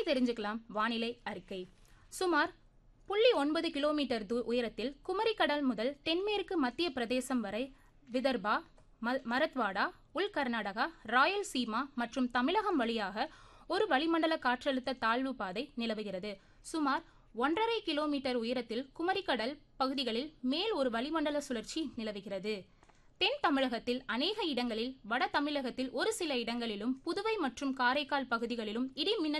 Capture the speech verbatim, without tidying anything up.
தெரிஞ்சுக்கலாம் வானிலை அறிக்கை. சுமார் புள்ளி ஒன்பது கிலோமீட்டர் உயரத்தில் குமரிக்கடல் முதல் தென்மேற்கு மத்திய பிரதேசம் வரை விதர்பா, மரத்வாடா, உள் கர்நாடகா, ராயல்சீமா மற்றும் தமிழகம் வழியாக ஒரு வளிமண்டல காற்றழுத்த தாழ்வு பாதை நிலவுகிறது. சுமார் ஒன்றரை கிலோமீட்டர் உயரத்தில் குமரிக்கடல் பகுதிகளில் மேல் ஒரு வளிமண்டல சுழற்சி நிலவுகிறது. தென் தமிழகத்தில் அநேக இடங்களில், வட தமிழகத்தில் ஒரு சில இடங்களிலும், புதுவை மற்றும் காரைக்கால் பகுதிகளிலும் இடி மின்னல்